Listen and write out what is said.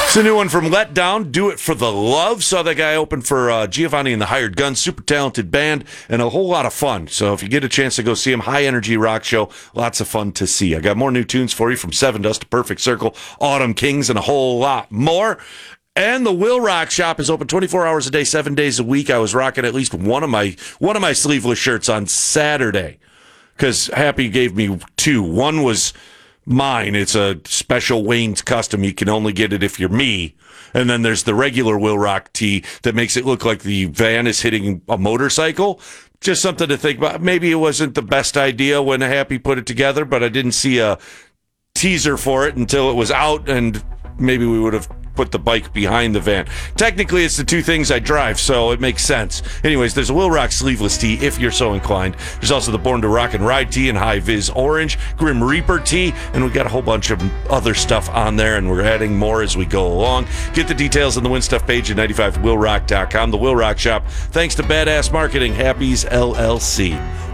It's a new one from Let Down, Do It for the Love. Saw that guy open for Giovanni and the Hired Guns. Super talented band and a whole lot of fun. So if you get a chance to go see him, high energy rock show, lots of fun to see. I got more new tunes for you from Seven Dust to Perfect Circle, Autumn Kings, and a whole lot more. And the Will Rock shop is open 24 hours a day, 7 days a week. I was rocking at least one of my sleeveless shirts on Saturday because Happy gave me two. One was mine. It's a special Wayne's custom. You can only get it if you're me. And then there's the regular Will Rock tee that makes it look like the van is hitting a motorcycle. Just something to think about. Maybe it wasn't the best idea when Happy put it together, but I didn't see a teaser for it until it was out, and maybe we would have put the bike behind the van. Technically, it's the two things I drive, so it makes sense. Anyways, there's a Will Rock sleeveless tee if you're so inclined. There's also the Born to Rock and Ride tee and High Vis Orange, Grim Reaper tee, and we got a whole bunch of other stuff on there, and we're adding more as we go along. Get the details on the Win Stuff page at 95willrock.com. The Will Rock shop, thanks to Badass Marketing, Happy's LLC.